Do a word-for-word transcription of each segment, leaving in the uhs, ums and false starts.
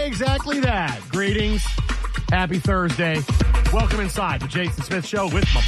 say exactly that. Greetings. Happy Thursday. Welcome inside the Jason Smith Show with my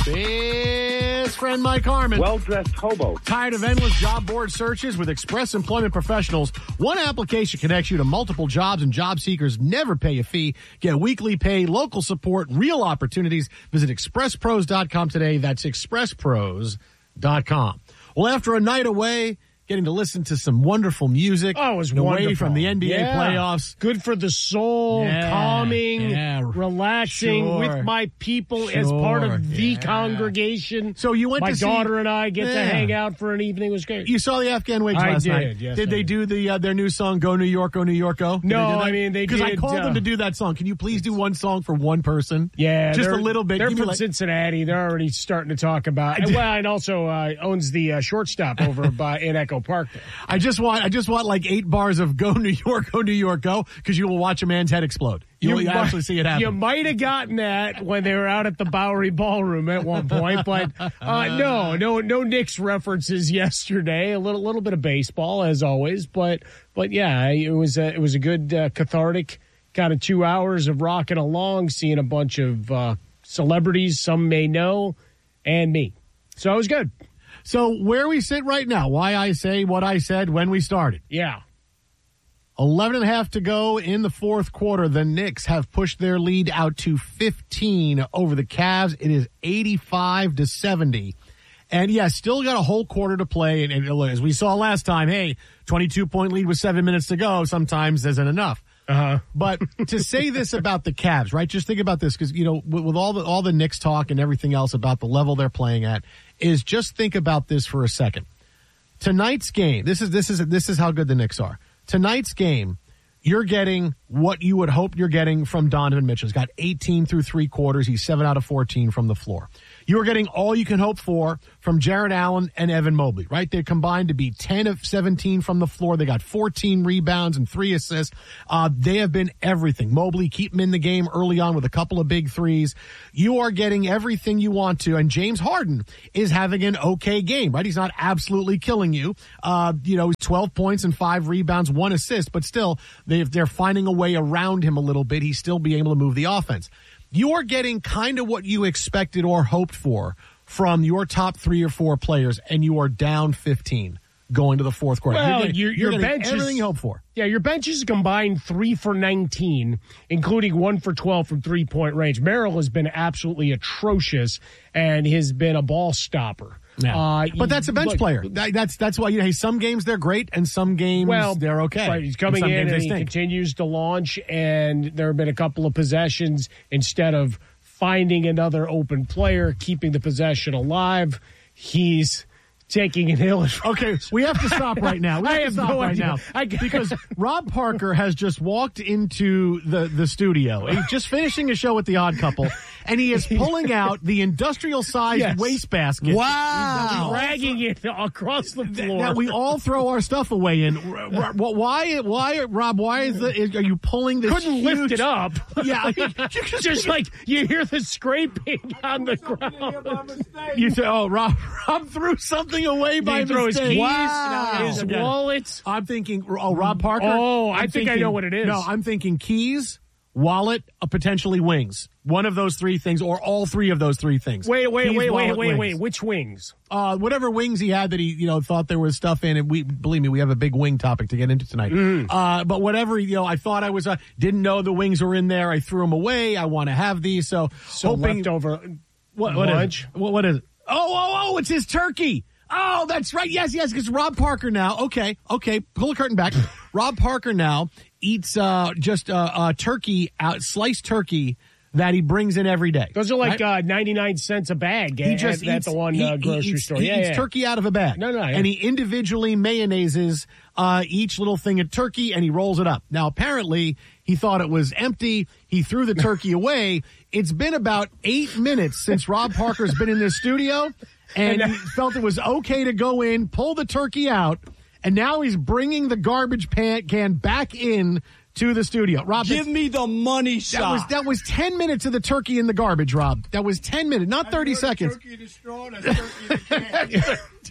best friend Mike Harmon. Well-dressed hobo. Tired of endless job board searches? With Express Employment Professionals, one application connects you to multiple jobs, and job seekers never pay a fee. Get weekly pay, local support, real opportunities. Visit express pros dot com today. That's express pros dot com. Well, after a night away, getting to listen to some wonderful music. Oh, it was away wonderful. from the N B A yeah. playoffs. Good for the soul, Yeah, calming, yeah. relaxing Sure. with my people Sure, as part of the yeah. congregation. So you went my to see- daughter and I get Yeah. to hang out for an evening. It was great. You saw the Afghan Wigs I last did, night. yes, did I they did. do the uh, their new song "Go New York, Go New York, Go"? Did No, they do that? I mean, they because I did, called uh, them to do that song. Can you please do one song for one person? Yeah, just a they're- little bit. They're Give me from like- Cincinnati. They're already starting to talk about. And, well, and also uh, owns the uh, shortstop over by in Echo Park. There. I just want, I just want like eight bars of "Go New York, Go New York, Go," because you will watch a man's head explode. You'll You actually might- see it happen. You might have gotten that when they were out at the Bowery Ballroom at one point, but uh, no, no, no Knicks references yesterday. A little, little bit of baseball as always, but, but yeah, it was a, it was a good uh, cathartic kind of two hours of rocking along, seeing a bunch of uh, celebrities some may know, and me. So it was good. So where we sit right now, why I say what I said when we started. Yeah. eleven and a half to go in the fourth quarter. The Knicks have pushed their lead out to fifteen over the Cavs. It is eighty-five to seventy. And yeah, still got a whole quarter to play. And, and as we saw last time, hey, twenty-two point lead with seven minutes to go sometimes isn't enough. Uh-huh. But to say this about the Cavs, right? Just think about this, because, you know, with, with all the all the Knicks talk and everything else about the level they're playing at, is just think about this for a second. Tonight's game, this is this is this is how good the Knicks are. Tonight's game, you're getting what you would hope you're getting from Donovan Mitchell. He's got eighteen through three quarters. He's seven out of fourteen from the floor. You are getting all you can hope for from Jarrett Allen and Evan Mobley, right? They're combined to be ten of seventeen from the floor. They got fourteen rebounds and three assists. Uh, they have been everything. Mobley, keep him in the game early on with a couple of big threes. You are getting everything you want to. And James Harden is having an okay game, right? He's not absolutely killing you. Uh, you know, twelve points and five rebounds, one assist, but still they, they're finding a way around him a little bit. He's still being able to move the offense. You're getting kind of what you expected or hoped for from your top three or four players, and you are down fifteen going to the fourth quarter. Well, you're getting, your, you're your getting bench everything is, you hope for. Yeah, your bench is combined three for nineteen, including one for twelve from three-point range. Merrill has been absolutely atrocious and has been a ball stopper. Yeah. Uh, but that's a bench look, player. That, that's that's why you know, hey, some games they're great and some games Well, they're okay. Right, he's coming and some in games and they he stink. continues to launch, and there have been a couple of possessions instead of finding another open player, keeping the possession alive. He's taking an ill. Okay, we have to stop right now. We have, I to have stop no right idea. now I- because Rob Parker has just walked into the, the studio. He's just finishing a show with the Odd Couple, and he is pulling out the industrial-sized Yes. wastebasket. Wow. Dragging it across the floor. That we all throw our stuff away in. R- r- Why, why, Rob, why is the, is, are you pulling this Couldn't huge, lift it up. Yeah. I mean, you It's just like you hear the scraping on the ground. You say, oh, Rob, Rob threw something away by He throw his mistake. keys, Wow. his Okay. wallet. I'm thinking, oh, Rob Parker? Oh, I I'm think I thinking- know what it is. No, I'm thinking keys, wallet, uh, potentially wings. One of those three things, or all three of those three things. Wait, wait, Keys, wait, wait, wallet, wait, wings. wait. Which wings? Uh, whatever wings he had that he, you know, thought there was stuff in it. We, believe me, we have a big wing topic to get into tonight. Mm. Uh, but whatever, you know, I thought I was, uh, didn't know the wings were in there. I threw them away. I want to have these. So, So hoping, leftover what, what lunch. is it? What, what is it? Oh, oh, oh, it's his turkey. Oh, that's right. Yes, yes, because Rob Parker now. Okay, okay. Pull the curtain back. Rob Parker now eats uh, just uh, uh, turkey, out sliced turkey that he brings in every day. Those are like right? uh, ninety-nine cents a bag he at, just at eats, the one he, uh, he grocery eats, store. He yeah, eats yeah. turkey out of a bag. No, no, yeah. And he individually mayonnaises uh, each little thing of turkey, and he rolls it up. Now, apparently, he thought it was empty. He threw the turkey away. It's been about eight minutes since Rob Parker's been in this studio, and he felt it was okay to go in, pull the turkey out, and now he's bringing the garbage pan can back in to the studio. Rob, give me the money shot. That was that was ten minutes of the turkey in the garbage, Rob. That was ten minutes, not thirty seconds. Turkey in the straw, that's turkey in the can.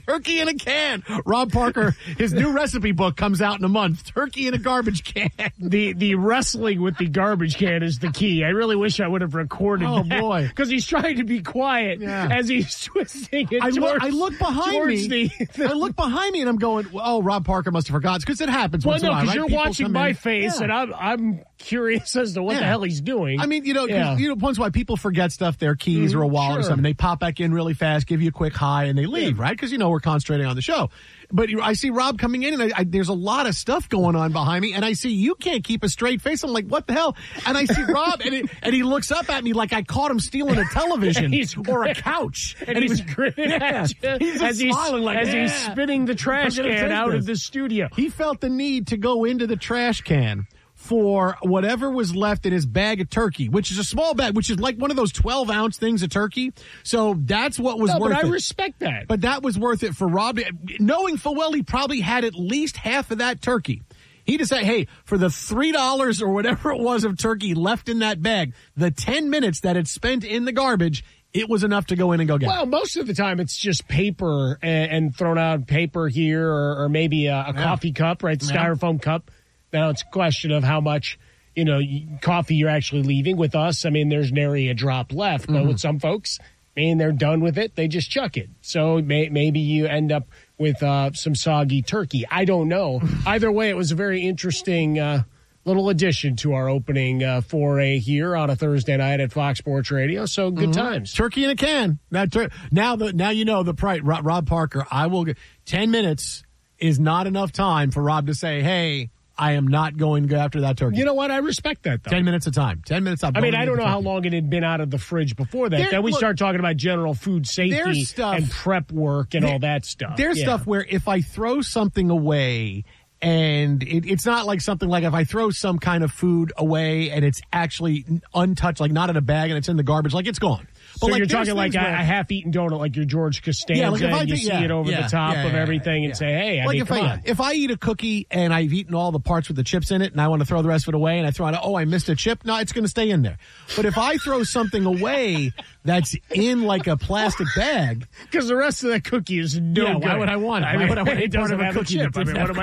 Turkey in a can. Rob Parker, his new recipe book comes out in a month. Turkey in a garbage can. The the wrestling with the garbage can is the key. I really wish I would have recorded Oh, that. boy. Because he's trying to be quiet Yeah. as he's twisting it I towards, look, I look behind me. the, the I look behind me and I'm going, oh, Rob Parker must have forgotten. Because it happens Well, once in no, a while, because right? you're People watching come my in. face, Yeah. and I'm I'm curious as to what Yeah. the hell he's doing. I mean, you know, 'cause, Yeah. you know, once in a while people forget stuff, their keys Mhm, or a wallet sure. or something. They pop back in really fast, give you a quick hi, and they leave, right? Because, you know, we're concentrating on the show. But you- I see Rob coming in, and I, I, there's a lot of stuff going on behind me, and I see you can't keep a straight face. I'm like, what the hell? And I see Rob, and, it, and he looks up at me like I caught him stealing a television He's or a grin- couch. and, he's grinning yeah, at you he's just as he's smiling like, as he's yeah. spinning the trash I'm gonna can take out this. of the studio. He felt the need to go into the trash can for whatever was left in his bag of turkey, which is a small bag, which is like one of those twelve ounce things of turkey. So that's what was No, worth but I it. respect that. But that was worth it for Rob, knowing full well he probably had at least half of that turkey. He decided, hey, for the three dollars or whatever it was of turkey left in that bag, the ten minutes that it spent in the garbage, it was enough to go in and go get Well, it. most of the time it's just paper and, and thrown out paper here, or, or maybe a, a coffee cup, right? The Yeah. styrofoam cup. Now it's a question of how much, you know, y- coffee you're actually leaving. With us, I mean, there's nary a drop left. But Mm-hmm. with some folks, I mean, they're done with it. They just chuck it. So may, maybe you end up with uh, some soggy turkey. I don't know. Either way, it was a very interesting uh, little addition to our opening uh, foray here on a Thursday night at Fox Sports Radio. So good times. Turkey in a can. Now, tur- now, the, now you know the price. Rob, Rob Parker, I will get ten minutes is not enough time for Rob to say, hey, I am not going to go after that turkey. You know what? I respect that, though. Ten minutes of time. Ten minutes. I'm I mean, going I to don't get know the how turkey. long it had been out of the fridge before that. There- then we look, start talking about general food safety there's stuff- and prep work and There- all that stuff. There's Yeah. stuff where if I throw something away and it, it's not like something like if I throw some kind of food away and it's actually untouched, like not in a bag and it's in the garbage, like it's gone. So like, you're there's talking like things a, where- a half-eaten donut, like your George Costanza, Yeah, like if I and you do- see yeah, it over yeah, the top yeah, of yeah, everything and yeah. say, hey, I like mean, if come I on. if I eat a cookie and I've eaten all the parts with the chips in it and I want to throw the rest of it away and I throw out, oh, I missed a chip, no, it's going to stay in there. But if I throw something away that's in like a plastic bag, Because the rest of that cookie is no Yeah, good. why would I want it? I Why mean, would I want any it part doesn't of a have a cookie chip. that I mean, didn't what have am I